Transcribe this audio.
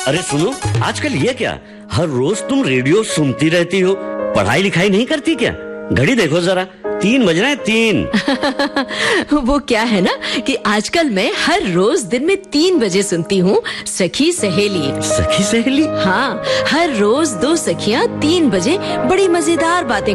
अरे सुनो, आजकल ये क्या, हर रोज तुम रेडियो सुनती रहती हो, पढ़ाई लिखाई नहीं करती क्या? घड़ी देखो जरा, 3 बज रहे हैं, 3। वो क्या है ना कि आजकल मैं हर रोज दिन में 3 बजे सुनती हूँ सखी सहेली। सखी सहेली? हाँ, हर रोज 2 सखियाँ 3 बजे बड़ी मजेदार बातें